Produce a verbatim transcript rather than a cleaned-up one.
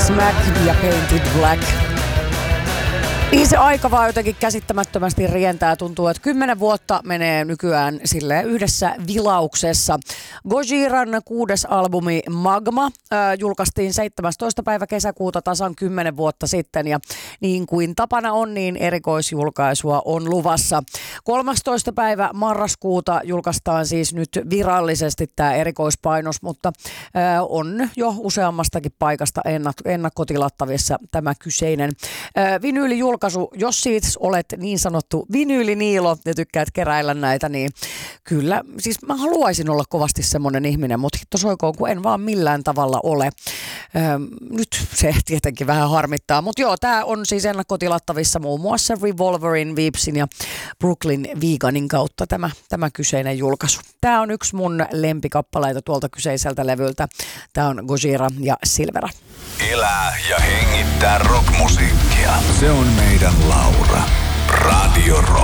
Smack ja Painted Black. Niin se aika vaan jotenkin käsittämättömästi rientää. Tuntuu, että kymmenen vuotta menee nykyään silleen yhdessä vilauksessa. Gojiran kuudes albumi Magma äh, julkaistiin seitsemästoista päivä kesäkuuta tasan kymmenen vuotta sitten. Ja niin kuin tapana on, niin erikoisjulkaisua on luvassa. kolmastoista päivä marraskuuta julkaistaan siis nyt virallisesti tämä erikoispainos, mutta äh, on jo useammastakin paikasta ennak- ennakkotilattavissa tämä kyseinen äh, vinyylijulkaisu. Jos siis olet niin sanottu vinyyliniilo ja tykkäät keräillä näitä, niin kyllä, siis mä haluaisin olla kovasti semmoinen ihminen, mutta hitto soikoon, kun en vaan millään tavalla ole. Öö, nyt se tietenkin vähän harmittaa, mutta joo, tää on siis ennakkotilattavissa muun muassa Revolverin, Veepsin ja Brooklyn Veganin kautta tämä, tämä kyseinen julkaisu. Tää on yksi mun lempikappaleita tuolta kyseiseltä levyltä. Tää on Gojira ja Silvera. Elää ja hengittää rockmusiikkia. Se on meidän Laura. Radio Rock.